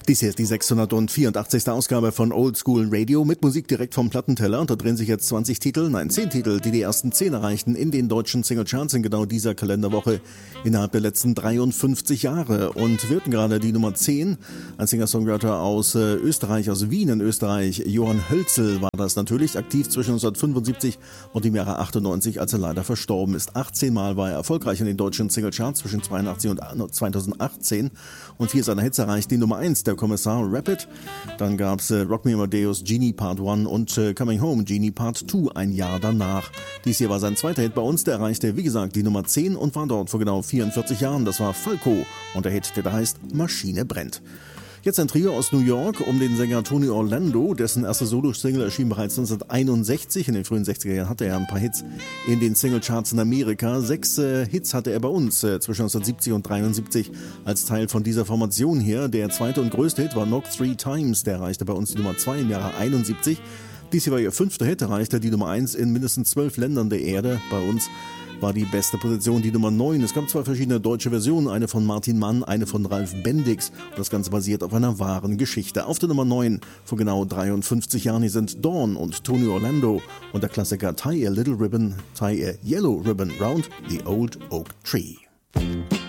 Dies hier ist die 684. Ausgabe von Old School Radio mit Musik direkt vom Plattenteller. Und da drehen sich jetzt 10 Titel, die die ersten 10 erreichten in den deutschen Singlecharts in genau dieser Kalenderwoche innerhalb der letzten 53 Jahre. Und wir hatten gerade die Nummer 10, ein Singer-Songwriter aus Österreich, aus Wien in Österreich. Johann Hölzel war das natürlich, aktiv zwischen 1975 und dem Jahre 98, als er leider verstorben ist. 18 Mal war er erfolgreich in den deutschen Singlecharts zwischen 82 und 2018 und 4 seiner Hits erreicht die Nummer 1, der Kommissar Rapid. Dann gab es Rock Me Amadeus, Genie Part 1 und Coming Home, Genie Part 2 ein Jahr danach. Dies hier war sein zweiter Hit bei uns, der erreichte wie gesagt die Nummer 10 und war dort vor genau 44 Jahren. Das war Falco und der Hit, der da heißt Maschine brennt. Jetzt ein Trio aus New York um den Sänger Tony Orlando, dessen erste Solo-Single erschien bereits 1961. In den frühen 60er Jahren hatte er ein paar Hits in den Singlecharts in Amerika. 6 Hits hatte er bei uns zwischen 1970 und 73 als Teil von dieser Formation hier. Der zweite und größte Hit war Knock 3 Times, der erreichte bei uns die Nummer 2 im Jahre 71. Dies hier war ihr 5. Hit, erreichte die Nummer 1 in mindestens 12 Ländern der Erde. Bei uns war die beste Position die Nummer 9. Es gab 2 verschiedene deutsche Versionen, eine von Martin Mann, eine von Ralf Bendix. Und das Ganze basiert auf einer wahren Geschichte. Auf der Nummer 9 vor genau 53 Jahren hier sind Dawn und Tony Orlando und der Klassiker Tie a Little Ribbon, Tie a Yellow Ribbon Round the Old Oak Tree.